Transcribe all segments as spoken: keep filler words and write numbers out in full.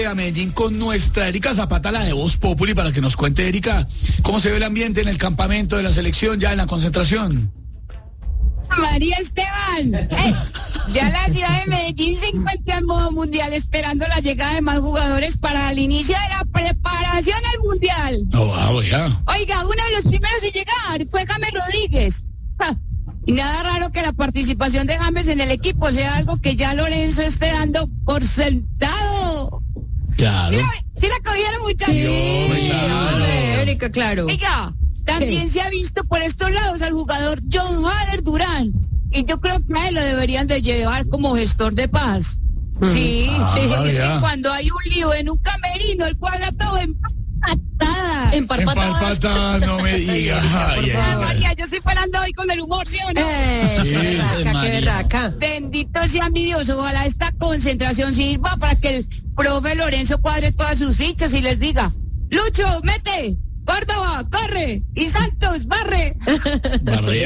A Medellín con nuestra Erika Zapata, la de Voz Populi, para que nos cuente, Erika, cómo se ve el ambiente en el campamento de la selección, ya en la concentración. María Esteban, hey, ya la ciudad de Medellín se encuentra en modo mundial, esperando la llegada de más jugadores para el inicio de la preparación al mundial. Oh, wow, ya. Oiga, uno de los primeros en llegar fue James Rodríguez. Ja, y nada raro que la participación de James en el equipo sea algo que ya Lorenzo esté dando por sentado. Claro. ¿Sí la, sí la cogieron, muchachos? Sí, hombre, claro. Erika, claro. Oiga, también Sí. se ha visto por estos lados al jugador John Hader Durán. Y yo creo que a él lo deberían de llevar como gestor de paz. Sí, Ah, sí, es ya. que cuando hay un lío en un camerino, el cuadra todo en patadas. En parpatadas. Empalpata, no me digas. Ay, ay, Ah, ay. María, yo estoy falando hoy con el humor, ¿sí o no? Eh, Sí, qué berraca, qué María. berraca. Bendito sea mi Dios, ojalá esta concentración sirva para que el profe Lorenzo cuadre todas sus fichas y les diga: Lucho, mete, Córdoba, corre, y Santos, barre. Barre.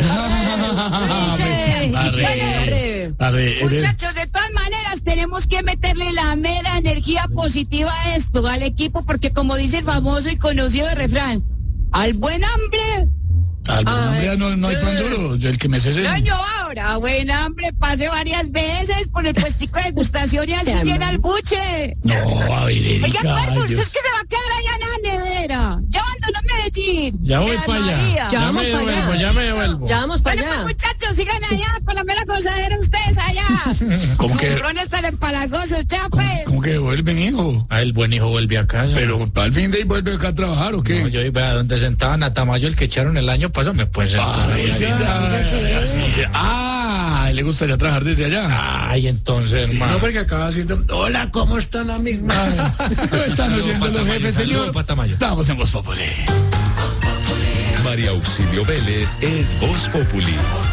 Barre. Barre. Barre. Muchachos, de todas maneras tenemos que meterle la mera energía positiva a esto, al equipo, porque como dice el famoso y conocido refrán, al buen hambre, Al buen Ay, hombre no, no hay pan duro. El que me sé. daño ahora, a buen hambre, pase varias veces por el puestico de degustación y así Ya, llena man. el buche. No, a ver, Oiga, Erika. cuerpo, usted Dios. es que se va a quedar allá en la nevera. Ya abandonó Medellín. Ya voy Ave para allá. María. Ya vamos me para devuelvo, allá. ya me devuelvo. Ya vamos para Bueno, pues allá. muchachos, sigan allá con la mera gozadera ustedes allá. ¿Cómo que, Zurrones tan empalagosos, chapes. cómo que vuelven, hijo? Ah, el buen hijo vuelve a casa. Pero al fin de ahí vuelve acá a trabajar, ¿o qué? No, yo iba a donde sentaban a Tamayo, el que echaron el año pasado, me pueden sentar. Ay, ahí. sí, ay, así, ah, le gustaría trabajar desde allá. Ay, entonces, hermano. No, porque acaba haciendo, hola, ¿cómo están, amigos? Lo están Saludo oyendo pa' los Tamayo, jefes, saludo señor. pa' Tamayo. Estamos en Voz Populi. María Auxilio Vélez es Voz Populi.